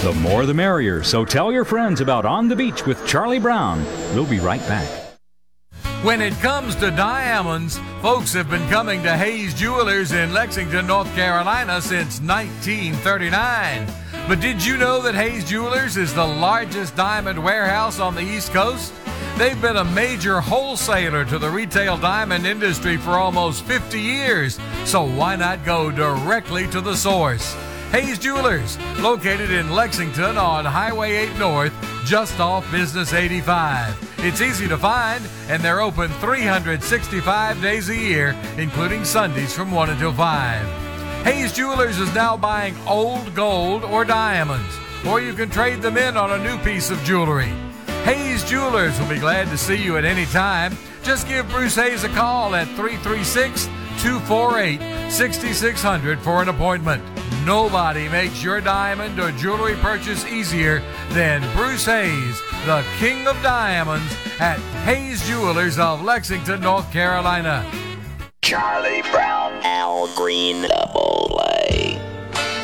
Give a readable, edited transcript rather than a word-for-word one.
The more the merrier, so tell your friends about On the Beach with Charlie Brown. We'll be right back. When it comes to diamonds, folks have been coming to Hayes Jewelers in Lexington, North Carolina since 1939. But did you know that Hayes Jewelers is the largest diamond warehouse on the East Coast? They've been a major wholesaler to the retail diamond industry for almost 50 years, so why not go directly to the source? Hayes Jewelers, located in Lexington on Highway 8 North, just off Business 85. It's easy to find, and they're open 365 days a year, including Sundays from 1 until 5. Hayes Jewelers is now buying old gold or diamonds, or you can trade them in on a new piece of jewelry. Hayes Jewelers will be glad to see you at any time. Just give Bruce Hayes a call at 336-248-6600 for an appointment. Nobody makes your diamond or jewelry purchase easier than Bruce Hayes, the King of Diamonds, at Hayes Jewelers of Lexington, North Carolina. Charlie Brown, Al Green, Double A.